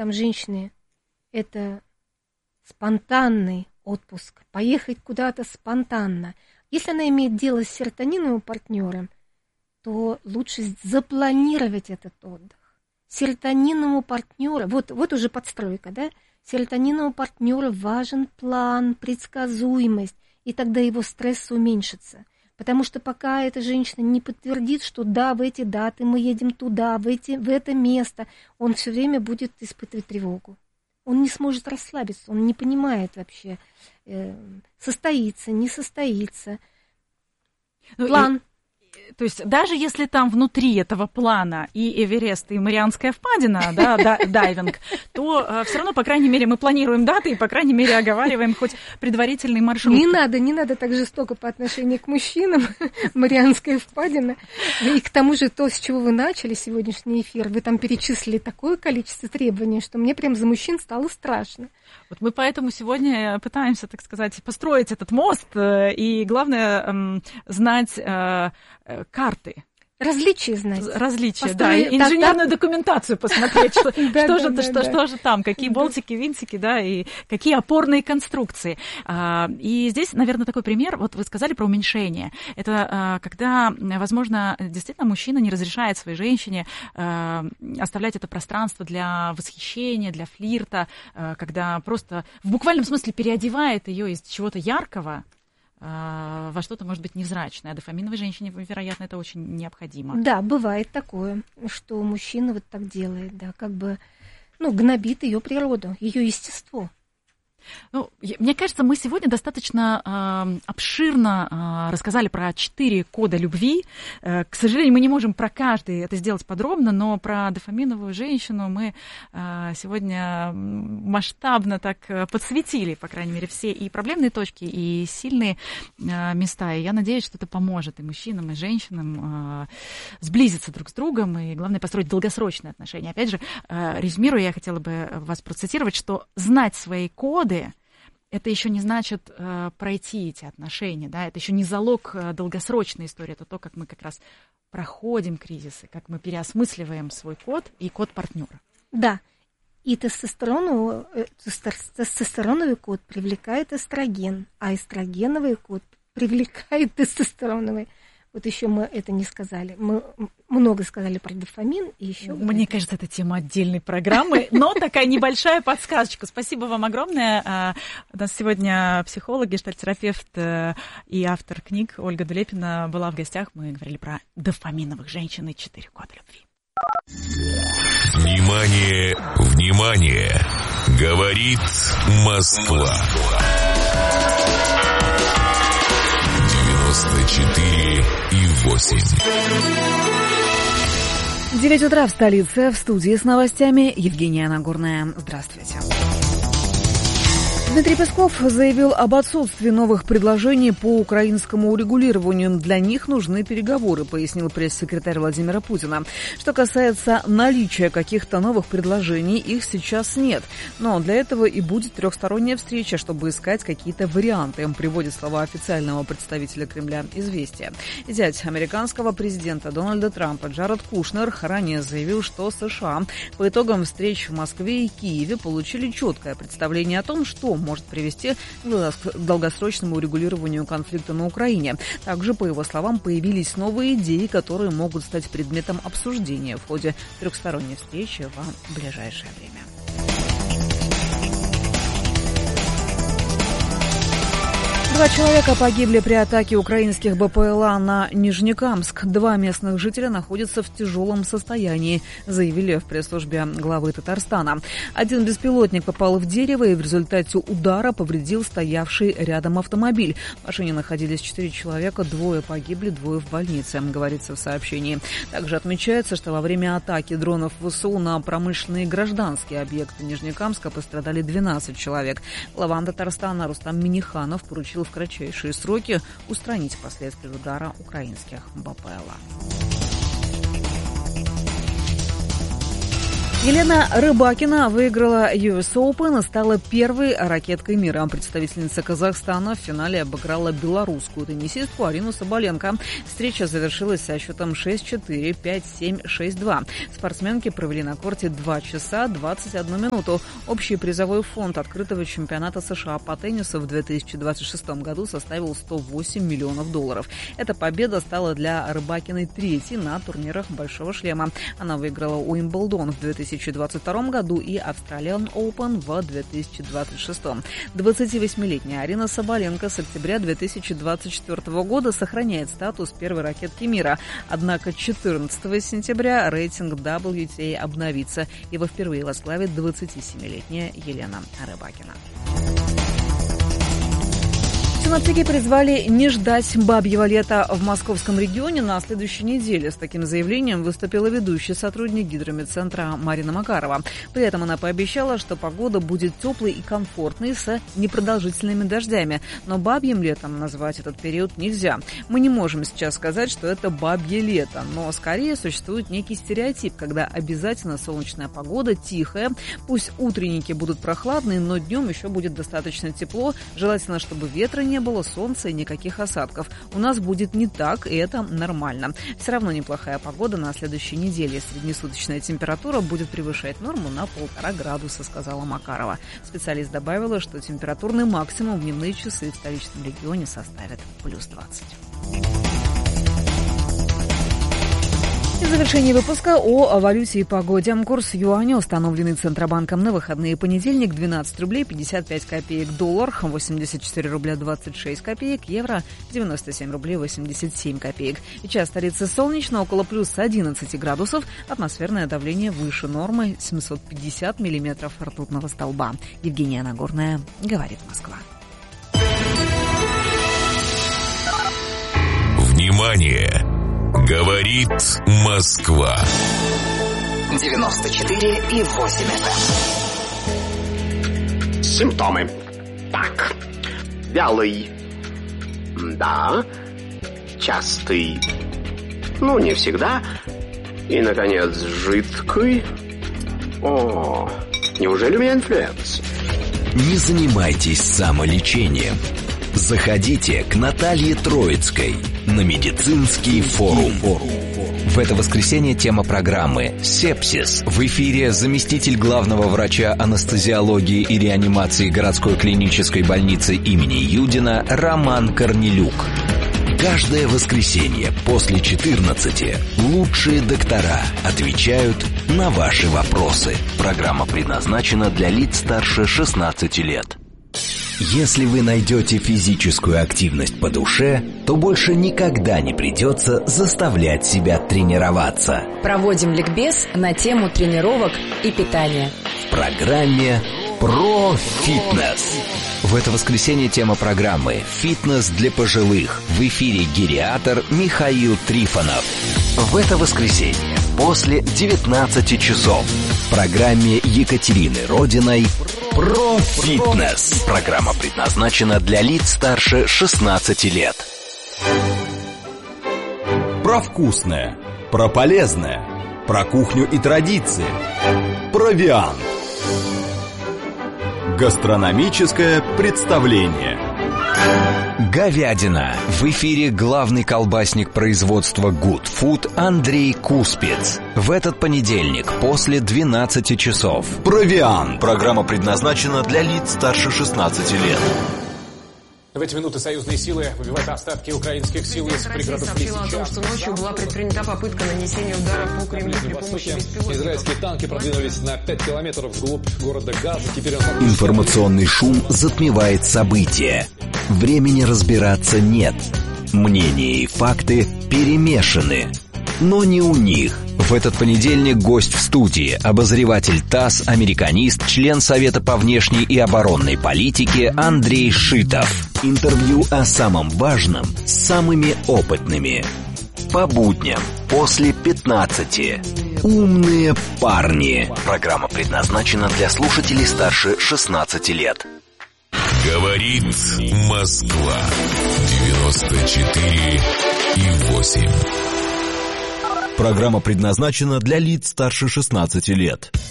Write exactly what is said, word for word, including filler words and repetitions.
там женщины, это спонтанный отпуск, поехать куда-то спонтанно. Если она имеет дело с серотониновым партнером, то лучше запланировать этот отдых. Серотониновому партнеру, вот, вот уже подстройка, да? Серотониновому партнеру важен план, предсказуемость, и тогда его стресс уменьшится. Потому что пока эта женщина не подтвердит, что да, в эти даты мы едем туда, в, эти, в это место, он все время будет испытывать тревогу. Он не сможет расслабиться, он не понимает вообще, э, состоится, не состоится. План. То есть даже если там внутри этого плана и Эверест, и Марианская впадина, да, да, дайвинг, то э, все равно, по крайней мере, мы планируем даты и, по крайней мере, оговариваем хоть предварительный маршрут. Не надо, не надо так жестоко по отношению к мужчинам, Марианская впадина. И к тому же то, с чего вы начали сегодняшний эфир, вы там перечислили такое количество требований, что мне прям за мужчин стало страшно. Вот мы поэтому сегодня пытаемся, так сказать, построить этот мост, и главное э, знать э, карты. Различия знать. Различия, Построить, да, и инженерную так, документацию посмотреть, что, что, же, что, что же там, какие болтики, винтики, да, и какие опорные конструкции. И здесь, наверное, такой пример, вот вы сказали про уменьшение. Это когда, возможно, действительно мужчина не разрешает своей женщине оставлять это пространство для восхищения, для флирта, когда просто в буквальном смысле переодевает ее из чего-то яркого во что-то, может быть, невзрачное. А дофаминовой женщине, вероятно, это очень необходимо. Да, бывает такое, что мужчина вот так делает, да, как бы, ну, гнобит ее природу, ее естество. Ну, мне кажется, мы сегодня достаточно э, обширно э, рассказали про четыре кода любви. Э, к сожалению, мы не можем про каждый это сделать подробно, но про дофаминовую женщину мы э, сегодня масштабно так подсветили, по крайней мере, все и проблемные точки, и сильные э, места. И я надеюсь, что это поможет и мужчинам, и женщинам э, сблизиться друг с другом, и, главное, построить долгосрочные отношения. Опять же, э, резюмируя, я хотела бы вас процитировать, что знать свои коды это еще не значит э, пройти эти отношения, да, это еще не залог э, долгосрочной истории, это то, как мы как раз проходим кризисы, как мы переосмысливаем свой код и код партнера. Да, и тестостероновый, тестостероновый код привлекает эстроген, а эстрогеновый код привлекает тестостероновый. Вот еще мы это не сказали. Мы много сказали про дофамин и еще. Мне кажется, это тема отдельной программы, но такая небольшая подсказочка. Спасибо вам огромное. У нас сегодня психолог, гештальт-терапевт и автор книг Ольга Дулепина была в гостях. Мы говорили про дофаминовых женщин и четыре кода любви. Внимание, внимание! Говорит Москва. девяносто четыре и восемь. девять утра в столице. В студии с новостями Евгения Нагорная. Здравствуйте. Дмитрий Песков заявил об отсутствии новых предложений по украинскому урегулированию. Для них нужны переговоры, пояснил пресс-секретарь Владимира Путина. Что касается наличия каких-то новых предложений, их сейчас нет. Но для этого и будет трехсторонняя встреча, чтобы искать какие-то варианты, приводит слова официального представителя Кремля «Известия». Зять американского президента Дональда Трампа Джаред Кушнер ранее заявил, что США по итогам встреч в Москве и Киеве получили четкое представление о том, что может привести к долгосрочному урегулированию конфликта на Украине. Также, по его словам, появились новые идеи, которые могут стать предметом обсуждения в ходе трехсторонней встречи в ближайшее время. Два человека погибли при атаке украинских БПЛА на Нижнекамск. Два местных жителя находятся в тяжелом состоянии, заявили в пресс-службе главы Татарстана. Один беспилотник попал в дерево и в результате удара повредил стоявший рядом автомобиль. В машине находились четыре человека, двое погибли, двое в больнице, говорится в сообщении. Также отмечается, что во время атаки дронов ВСУ на промышленные и гражданские объекты Нижнекамска пострадали двенадцать человек. Глава Татарстана Рустам Минниханов поручил в кратчайшие сроки устранить последствия удара украинских БПЛА. Елена Рыбакина выиграла ю эс Open и стала первой ракеткой мира. Представительница Казахстана в финале обыграла белорусскую теннисистку Арину Соболенко. Встреча завершилась со счетом шесть-четыре, пять-семь, шесть-два. Спортсменки провели на корте два часа двадцать одну минуту. Общий призовой фонд открытого чемпионата США по теннису в две тысячи двадцать шестом году составил сто восемь миллионов долларов. Эта победа стала для Рыбакиной третьей на турнирах «Большого шлема». Она выиграла Уимблдон в две тысячи двадцать втором году и Australian Open в две тысячи двадцать шестом. двадцативосьмилетняя Арина Соболенко с октября две тысячи двадцать четвёртого года сохраняет статус первой ракетки мира. Однако четырнадцатого сентября рейтинг дабл ю ти эй обновится. Его впервые возглавит двадцатисемилетняя Елена Рыбакина. Синоптики призвали не ждать бабьего лета в московском регионе на следующей неделе. С таким заявлением выступила ведущий сотрудник гидрометцентра Марина Макарова. При этом она пообещала, что погода будет теплой и комфортной с непродолжительными дождями. Но бабьим летом назвать этот период нельзя. Мы не можем сейчас сказать, что это бабье лето, но скорее существует некий стереотип, когда обязательно солнечная погода, тихая. Пусть утренники будут прохладные, но днем еще будет достаточно тепло. Желательно, чтобы ветра не было, солнца и никаких осадков. У нас будет не так, и это нормально. Все равно неплохая погода на следующей неделе. Среднесуточная температура будет превышать норму на полтора градуса, сказала Макарова. Специалист добавила, что температурный максимум в дневные часы в столичном регионе составит плюс двадцать. В завершении выпуска о валюте и погоде. Курс юаня, установленный Центробанком на выходные понедельник, двенадцать рублей пятьдесят пять копеек. Доллар восемьдесят четыре рубля двадцать шесть копеек. Евро девяносто семь рублей восемьдесят семь копеек. Сейчас столица солнечно, около плюс одиннадцать градусов. Атмосферное давление выше нормы, семьсот пятьдесят миллиметров ртутного столба. Евгения Нагорная, говорит Москва. Внимание! Говорит Москва. девяносто четыре и восемь эф эм. Симптомы. Так. Вялый. Да. Частый. Ну, не всегда. И, наконец, жидкий. О, неужели у меня инфлюенс? Не занимайтесь самолечением. Заходите к Наталье Троицкой на медицинский форум. В это воскресенье тема программы «Сепсис». В эфире заместитель главного врача анестезиологии и реанимации городской клинической больницы имени Юдина Роман Корнелюк. Каждое воскресенье после четырнадцати лучшие доктора отвечают на ваши вопросы. Программа предназначена для лиц старше шестнадцати лет. Если вы найдете физическую активность по душе, то больше никогда не придется заставлять себя тренироваться. Проводим ликбез на тему тренировок и питания. В программе «Про фитнес». В это воскресенье тема программы «Фитнес для пожилых». В эфире гериатр Михаил Трифонов. В это воскресенье после девятнадцати часов в программе Екатерины Родиной «Про фитнес». Программа предназначена для лиц старше шестнадцати лет. Про вкусное, про полезное, про кухню и традиции. Провиант. Гастрономическое представление. Говядина. В эфире главный колбасник производства Good Food Андрей Куспец. В этот понедельник после двенадцати часов. Провиант. Программа предназначена для лиц старше шестнадцати лет. В эти минуты союзные силы выбивают остатки украинских сил из пригородов Лисича. Сообщила о том, что ночью была предпринята попытка нанесения удара по Кремлю при помощи беспилотников. Израильские танки продвинулись на пять километров вглубь города Газа. Теперь он... Информационный шум затмевает события. Времени разбираться нет. Мнения и факты перемешаны. Но не у них. В этот понедельник гость в студии, обозреватель ТАСС, американист, член Совета по внешней и оборонной политике Андрей Шитов. Интервью о самом важном с самыми опытными. По будням после пятнадцати. Умные парни. Программа предназначена для слушателей старше шестнадцати лет. Говорит Москва. девяносто четыре и восемь. Программа предназначена для лиц старше шестнадцати лет.